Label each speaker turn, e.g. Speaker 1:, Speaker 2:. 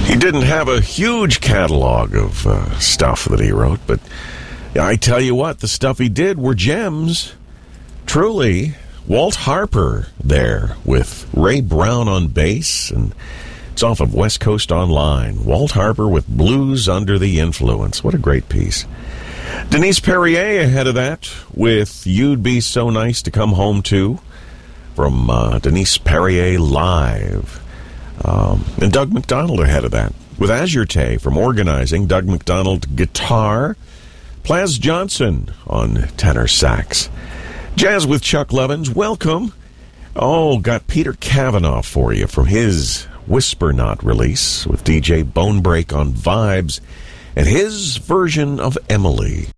Speaker 1: He didn't have a huge catalog of stuff that he wrote, but I tell you what, the stuff he did were gems. Truly, Walt Harper there with Ray Brown on bass, and it's off of West Coast Online. Walt Harper with Blues Under the Influence. What a great piece. Denise Perrier ahead of that with You'd Be So Nice to Come Home To from Denise Perrier Live. And Doug McDonald ahead of that with Azure Tay from Organizing. Doug McDonald guitar. Plaz Johnson on tenor sax. Jazz with Chuck Levins. Welcome. Oh, got Peter Cavanaugh for you from his Whisper Not release with DJ Bonebreak on vibes and his version of Emily.